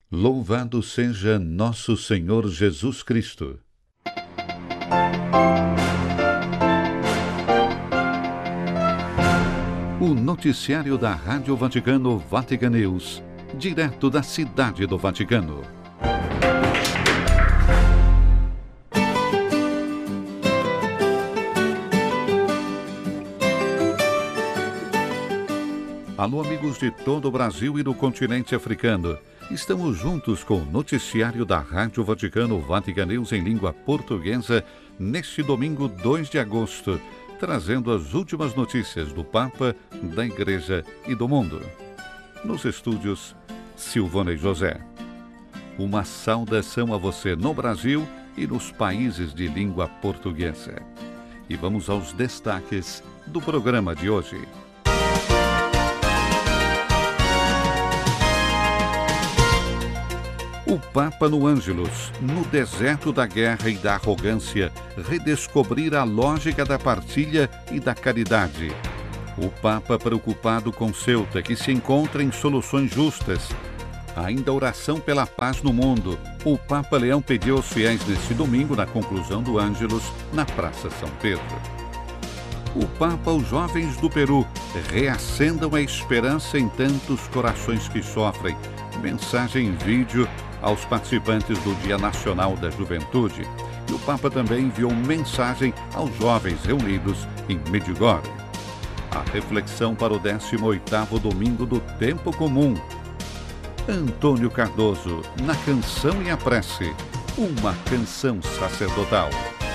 Louvado seja nosso Senhor Jesus Cristo. O noticiário da Rádio Vaticano, Vatican News, direto da Cidade do Vaticano. Alô, amigos de todo o Brasil e do continente africano. Estamos juntos com o noticiário da Rádio Vaticano, Vatican News em língua portuguesa, neste domingo 2 de agosto, trazendo as últimas notícias do Papa, da Igreja e do mundo. Nos estúdios, Silvana e José. Uma saudação a você no Brasil e nos países de língua portuguesa. E vamos aos destaques do programa de hoje. O Papa no Ângelus, no deserto da guerra e da arrogância, redescobrir a lógica da partilha e da caridade. O Papa preocupado com Ceuta, que se encontra em soluções justas. Ainda oração pela paz no mundo. O Papa Leão pediu aos fiéis neste domingo, na conclusão do Ângelus, na Praça São Pedro. O Papa aos jovens do Peru, reacendam a esperança em tantos corações que sofrem. Mensagem em vídeo aos participantes do Dia Nacional da Juventude. E o Papa também enviou mensagem aos jovens reunidos em Medjugorje. A reflexão para o 18º domingo do Tempo Comum. Antônio Cardoso, na Canção e a Prece, uma canção sacerdotal.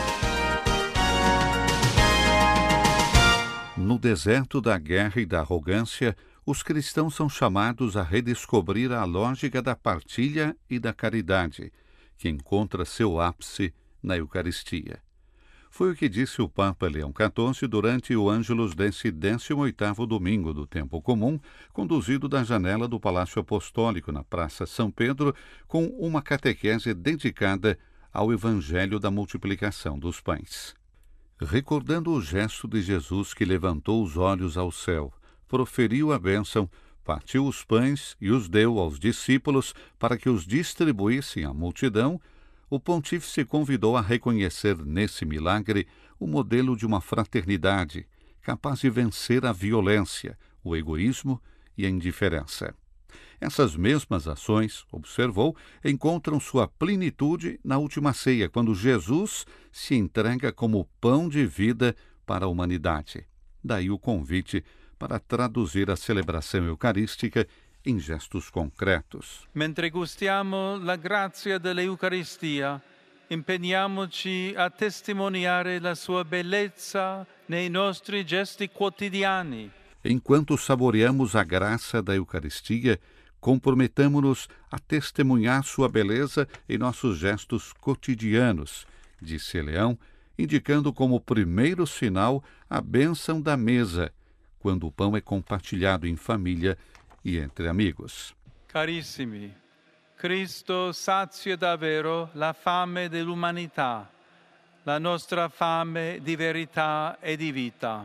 No deserto da guerra e da arrogância, os cristãos são chamados a redescobrir a lógica da partilha e da caridade, que encontra seu ápice na Eucaristia. Foi o que disse o Papa Leão XIV durante o Ângelus desse 18º domingo do Tempo Comum, conduzido da janela do Palácio Apostólico na Praça São Pedro, com uma catequese dedicada ao Evangelho da Multiplicação dos Pães. Recordando o gesto de Jesus que levantou os olhos ao céu, proferiu a bênção, partiu os pães e os deu aos discípulos para que os distribuíssem à multidão, o pontífice convidou a reconhecer nesse milagre o modelo de uma fraternidade capaz de vencer a violência, o egoísmo e a indiferença. Essas mesmas ações, observou, encontram sua plenitude na última ceia, quando Jesus se entrega como pão de vida para a humanidade. Daí o convite para traduzir a celebração eucarística em gestos concretos. Mentre gustiamo la grazia dell'Eucaristia, impegniamoci a testimoniare la sua bellezza nei nostri gesti quotidiani. Enquanto saboreamos a graça da Eucaristia, comprometamo-nos a testemunhar sua beleza em nossos gestos cotidianos, disse Leão, indicando como primeiro sinal a bênção da mesa, quando o pão é compartilhado em família e entre amigos. Carissimi, Cristo sazia davvero la fame dell'umanità, la nostra fame di verità e di vita.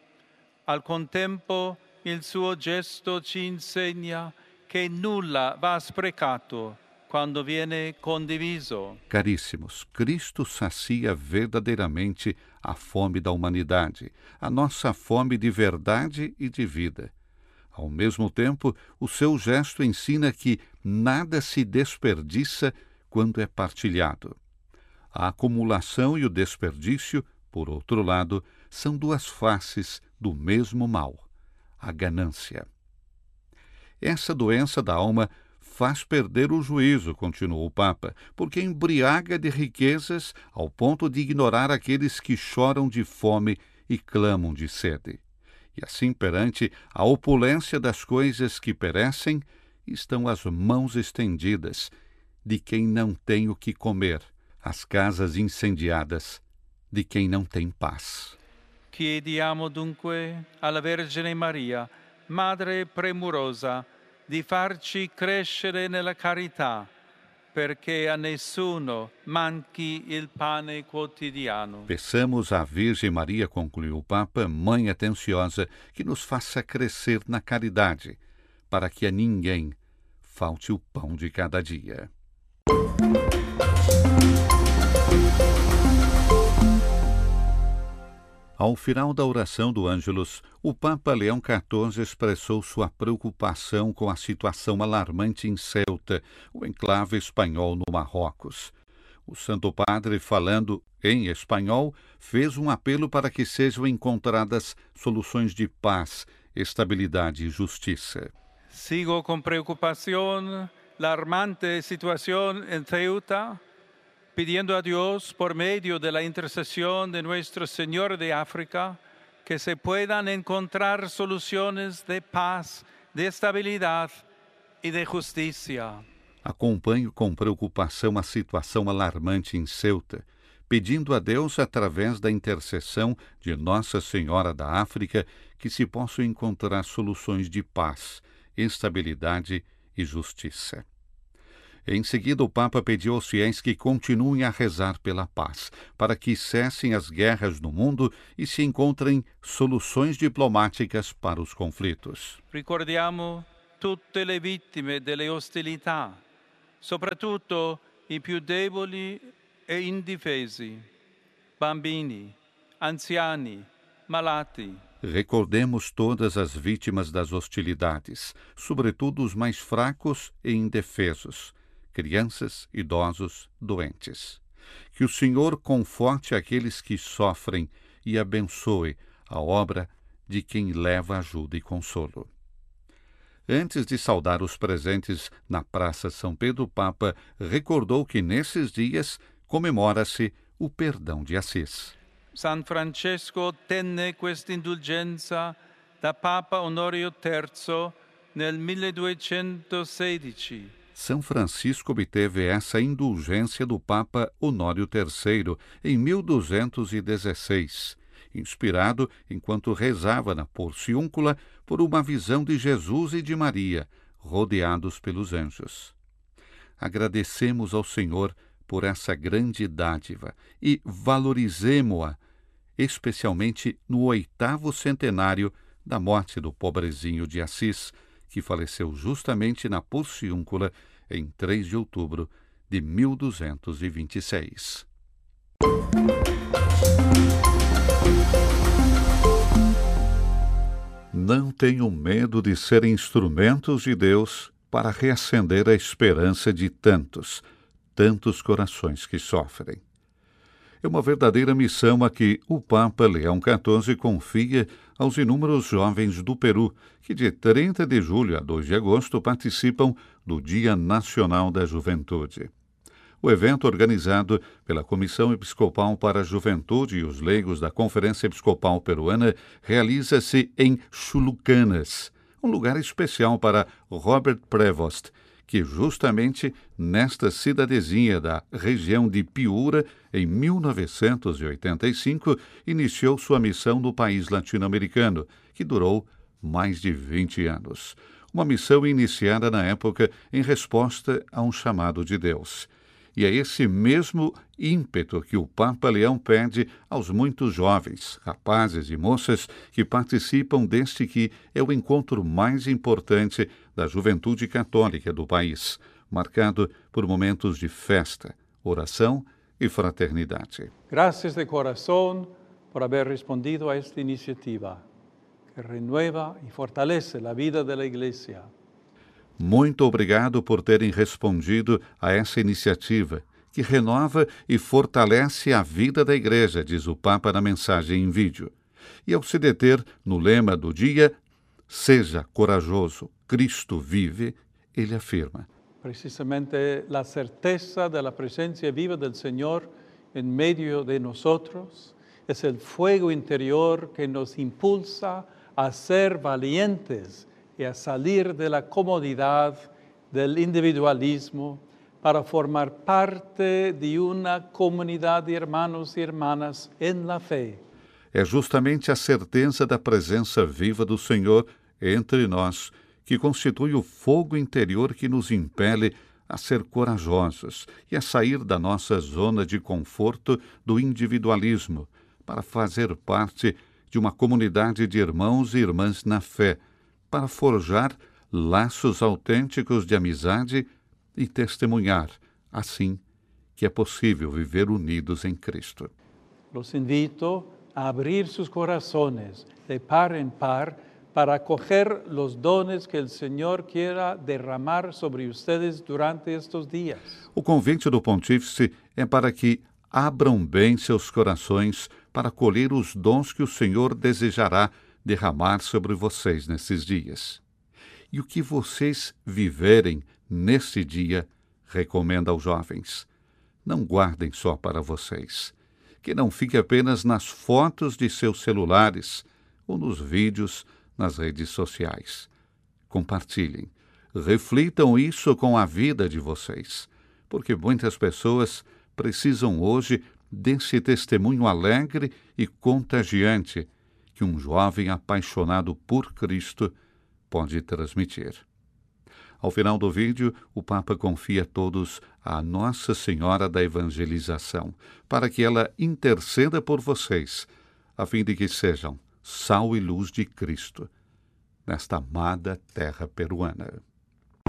Al contempo, il suo gesto ci insegna che nulla va sprecato quando viene condiviso. Caríssimos, Cristo sacia verdadeiramente a fome da humanidade, a nossa fome de verdade e de vida. Ao mesmo tempo, o seu gesto ensina que nada se desperdiça quando é partilhado. A acumulação e o desperdício, por outro lado, são duas faces do mesmo mal, a ganância. Essa doença da alma faz perder o juízo, continuou o Papa, porque embriaga de riquezas ao ponto de ignorar aqueles que choram de fome e clamam de sede. E assim, perante a opulência das coisas que perecem, estão as mãos estendidas de quem não tem o que comer, as casas incendiadas de quem não tem paz. Chiediamo dunque alla Vergine Maria, Madre premurosa, di farci crescere nella carità, perché a nessuno manchi il pane quotidiano. Peçamos à Virgem Maria, concluiu o Papa, Mãe atenciosa, que nos faça crescer na caridade, para que a ninguém falte o pão de cada dia. Ao final da oração do Ângelus, o Papa Leão XIV expressou sua preocupação com a situação alarmante em Ceuta, o enclave espanhol no Marrocos. O Santo Padre, falando em espanhol, fez um apelo para que sejam encontradas soluções de paz, estabilidade e justiça. Sigo con preocupación la alarmante situación en Ceuta, pidiendo a Dios, por medio de la intercesión de Nuestro Señor de África, que se puedan encontrar soluciones de paz, de estabilidad y de justicia. Acompanho com preocupação a situação alarmante em Ceuta, pedindo a Deus, através da intercessão de Nossa Senhora da África, que se possam encontrar soluções de paz, estabilidade e justiça. Em seguida, o Papa pediu aos fiéis que continuem a rezar pela paz, para que cessem as guerras no mundo e se encontrem soluções diplomáticas para os conflitos. Ricordiamo tutte le vittime delle ostilità, soprattutto i più deboli e indifesi, bambini, anziani, malati. Recordemos todas as vítimas das hostilidades, sobretudo os mais fracos e indefesos, crianças, idosos, doentes. Que o Senhor conforte aqueles que sofrem e abençoe a obra de quem leva ajuda e consolo. Antes de saudar os presentes na Praça São Pedro, o Papa recordou que nesses dias comemora-se o perdão de Assis. San Francesco tenne questa indulgenza da Papa Onorio III nel 1216. São Francisco obteve essa indulgência do Papa Honório III em 1216, inspirado enquanto rezava na Porciúncula por uma visão de Jesus e de Maria, rodeados pelos anjos. Agradecemos ao Senhor por essa grande dádiva e valorizemo-a, especialmente no 8º centenário da morte do pobrezinho de Assis, que faleceu justamente na Porciúncula em 3 de outubro de 1226. Não tenham medo de serem instrumentos de Deus para reacender a esperança de tantos corações que sofrem. É uma verdadeira missão a que o Papa Leão XIV confia aos inúmeros jovens do Peru, que de 30 de julho a 2 de agosto participam do Dia Nacional da Juventude. O evento, organizado pela Comissão Episcopal para a Juventude e os leigos da Conferência Episcopal Peruana, realiza-se em Chulucanas, um lugar especial para Robert Prevost, que justamente nesta cidadezinha da região de Piura, em 1985, iniciou sua missão no país latino-americano, que durou mais de 20 anos. Uma missão iniciada na época em resposta a um chamado de Deus. E é esse mesmo ímpeto que o Papa Leão pede aos muitos jovens, rapazes e moças que participam deste que é o encontro mais importante da juventude católica do país, marcado por momentos de festa, oração e fraternidade. Gracias de corazón por haber respondido a esta iniciativa, que renueva y fortalece la vida de la Iglesia. Muito obrigado por terem respondido a essa iniciativa, que renova e fortalece a vida da Igreja, diz o Papa na mensagem em vídeo. E ao se deter no lema do dia, seja corajoso, Cristo vive, ele afirma: Precisamente la certeza de la presencia viva del Señor en medio de nosotros es el fuego interior que nos impulsa a ser valientes y a salir de la comodidad del individualismo para formar parte de una comunidad de hermanos y hermanas en la fe. É justamente a certeza da presença viva do Senhor entre nós que constitui o fogo interior que nos impele a ser corajosos e a sair da nossa zona de conforto do individualismo para fazer parte de uma comunidade de irmãos e irmãs na fé, para forjar laços autênticos de amizade e testemunhar, assim, que é possível viver unidos em Cristo. Los invito a abrir sus corazones de par en par para acoger los dones que el Señor quiera derramar sobre ustedes durante estos días. O convite do Pontífice é para que abram bem seus corações para acolher os dons que o Senhor desejará derramar sobre vocês nesses dias. E o que vocês viverem nesse dia, recomenda aos jovens, não guardem só para vocês, que não fique apenas nas fotos de seus celulares ou nos vídeos nas redes sociais. Compartilhem, reflitam isso com a vida de vocês, porque muitas pessoas precisam hoje desse testemunho alegre e contagiante que um jovem apaixonado por Cristo pode transmitir. Ao final do vídeo, o Papa confia a todos a Nossa Senhora da Evangelização, para que ela interceda por vocês, a fim de que sejam sal e luz de Cristo nesta amada terra peruana.